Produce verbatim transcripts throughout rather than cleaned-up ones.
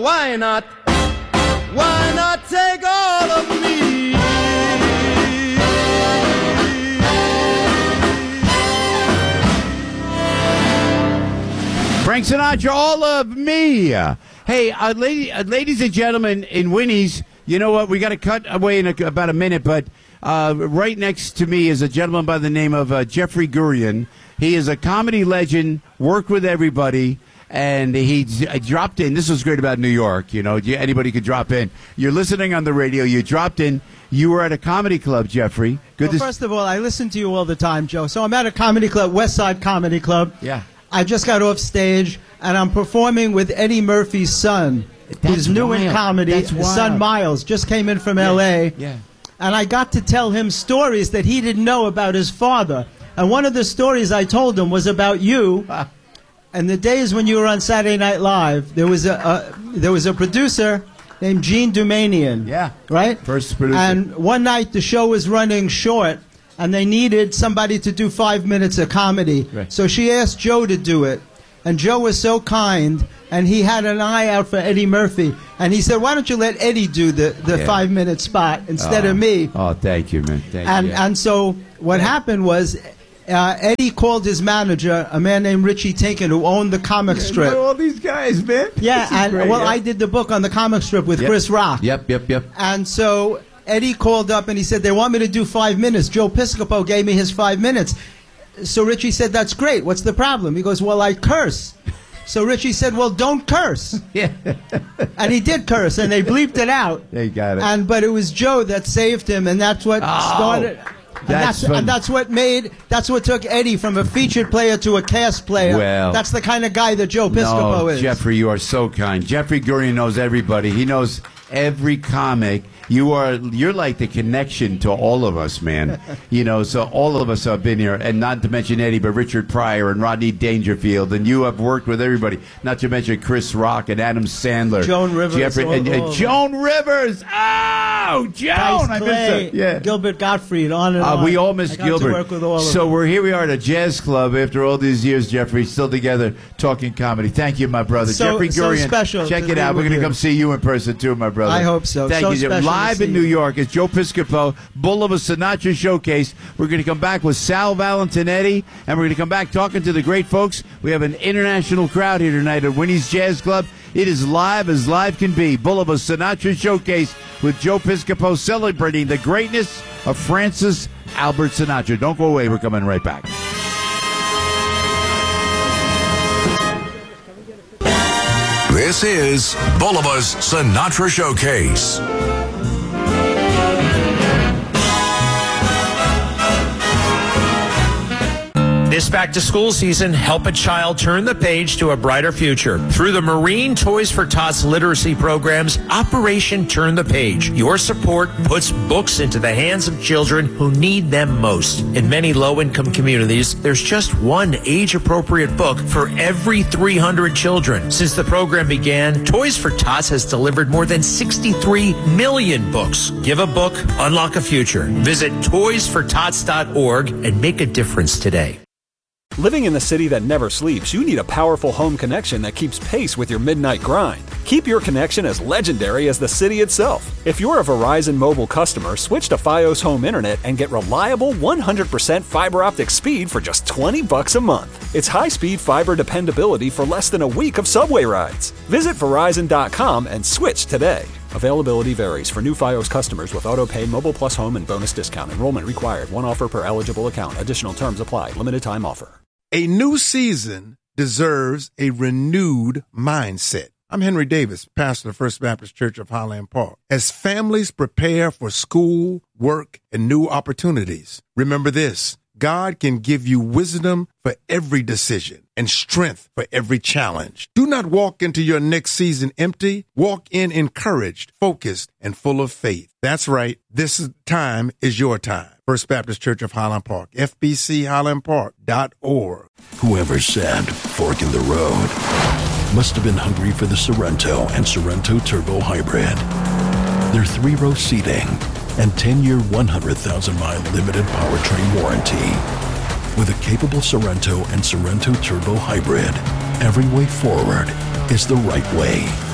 why not? Why not take all of me? Frank Sinatra, all of me. Hey, uh, lady, uh, ladies and gentlemen, in Winnie's, you know what? We got to cut away in a, about a minute, but uh, right next to me is a gentleman by the name of uh, Jeffrey Gurian. He is a comedy legend, worked with everybody, and he uh, dropped in. This was great about New York. You know, anybody could drop in. You're listening on the radio. You dropped in. You were at a comedy club, Jeffrey. Good. Well, to first of all, I listen to you all the time, Joe. So I'm at a comedy club, West Side Comedy Club. Yeah. I just got off stage, and I'm performing with Eddie Murphy's son, That's who's new wild. in comedy. That's His wild. son, Miles, just came in from Yeah. L A Yeah. And I got to tell him stories that he didn't know about his father. And one of the stories I told him was about you. And the days when you were on Saturday Night Live, there was a, a there was a producer named Gene Dumanian. Yeah. Right? First producer. And one night the show was running short, and they needed somebody to do five minutes of comedy. Right. So she asked Joe to do it. And Joe was so kind, and he had an eye out for Eddie Murphy. And he said, why don't you let Eddie do the, the Yeah. five-minute spot instead oh. of me? Oh, thank you, man. Thank And you. and so what happened was uh, Eddie called his manager, a man named Richie Tinkin, who owned the comic strip. all these guys, man. Yeah, This is and great, well, yeah. I did the book on the comic strip with Yep. Chris Rock. Yep, yep, yep. And so Eddie called up and he said, they want me to do five minutes. Joe Piscopo gave me his five minutes. So Richie said, that's great. What's the problem? He goes, well, I curse. So Richie said, well, don't curse. Yeah. And he did curse, and they bleeped it out. They got it. And but it was Joe that saved him, and that's what Oh, started. And that's that's, fun. and that's what made. That's what took Eddie from a featured player to a cast player. Well, that's the kind of guy that Joe Piscopo no, is. Jeffrey, you are so kind. Jeffrey Gurian knows everybody. He knows every comic. You are you're like the connection to all of us, man. You know, so all of us have been here, and not to mention Eddie, but Richard Pryor and Rodney Dangerfield, and you have worked with everybody. Not to mention Chris Rock and Adam Sandler, Joan Rivers, Jeffrey, all- and, and all- Joan Rivers. Oh, Joan! Dice I miss Clay, her. Yeah. Gilbert Gottfried, on and Uh, on. we all miss I got Gilbert. To work with all of so them. we're here. We are at a jazz club after all these years, Jeffrey. Still together, talking comedy. Thank you, my brother, So- Jeffrey so Gurian. special Check to it be out. We're with going to you. come see you in person too, my brother. I hope so. Thank So you, Jeff. special to Live see in New you. York is Joe Piscopo, bull of a Sinatra showcase. We're going to come back with Sal Valentinetti, and we're going to come back talking to the great folks. We have an international crowd here tonight at Winnie's Jazz Club. It is live as live can be. Bull of a Sinatra showcase with Joe Piscopo celebrating the greatness of Francis Albert Sinatra. Don't go away. We're coming right back. This is Bulliva's Sinatra Showcase. This back-to-school season, help a child turn the page to a brighter future. Through the Marine Toys for Tots literacy programs, Operation Turn the Page. Your support puts books into the hands of children who need them most. In many low-income communities, there's just one age-appropriate book for every three hundred children. Since the program began, Toys for Tots has delivered more than sixty-three million books. Give a book, unlock a future. Visit toys for tots dot org and make a difference today. Living in the city that never sleeps, you need a powerful home connection that keeps pace with your midnight grind. Keep your connection as legendary as the city itself. If you're a Verizon mobile customer, switch to Fios Home Internet and get reliable one hundred percent fiber optic speed for just twenty bucks a month. It's high-speed fiber dependability for less than a week of subway rides. Visit Verizon dot com and switch today. Availability varies for new Fios customers with AutoPay, Mobile Plus Home, and bonus discount. Enrollment required. One offer per eligible account. Additional terms apply. Limited time offer. A new season deserves a renewed mindset. I'm Henry Davis, pastor of First Baptist Church of Highland Park. As families prepare for school, work, and new opportunities, remember this: God can give you wisdom for every decision and strength for every challenge. Do not walk into your next season empty. Walk in encouraged, focused, and full of faith. That's right. This time is your time. First Baptist Church of Highland Park, F B C highland park dot org. Whoever said fork in the road must have been hungry for the Sorrento and Sorrento Turbo Hybrid. Their three-row seating and ten-year, one hundred thousand mile limited powertrain warranty. With a capable Sorrento and Sorrento Turbo Hybrid, every way forward is the right way.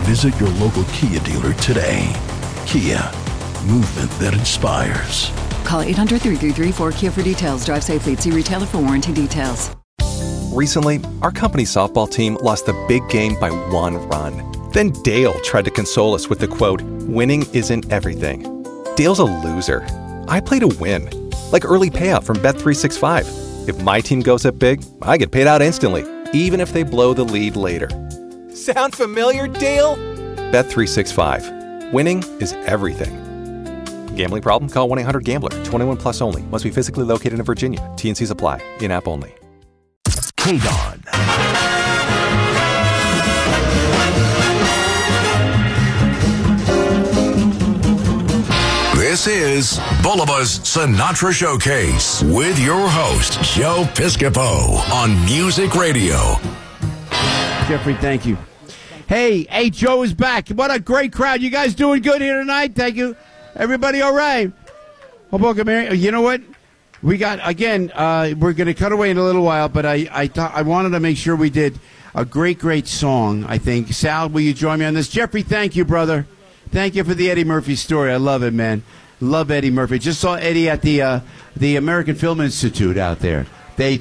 Visit your local Kia dealer today. Kia, movement that inspires. Call eight hundred, three three three, four K I A for details. Drive safely. See retailer for warranty details. Recently, our company's softball team lost the big game by one run. Then Dale tried to console us with the quote, "Winning isn't everything." Dale's a loser. I play to win. Like early payout from Bet three sixty-five. If my team goes up big, I get paid out instantly, even if they blow the lead later. Sound familiar, Dale? Bet three sixty-five. Winning is everything. Gambling problem? Call one eight hundred gambler. twenty-one plus only. Must be physically located in Virginia. T and Cs apply. In-app only. K-Don. This is Bulba's Sinatra Showcase with your host, Joe Piscopo on Music Radio. Jeffrey, thank you. Hey, hey, Joe is back. What a great crowd. You guys doing good here tonight? Thank you. Everybody all right? Hoboken, Mary. You know what? We got, again, uh, we're going to cut away in a little while, but I, I thought I wanted to make sure we did a great, great song, I think. Sal, will you join me on this? Jeffrey, thank you, brother. Thank you for the Eddie Murphy story. I love it, man. Love Eddie Murphy. Just saw Eddie at the uh, the American Film Institute out there.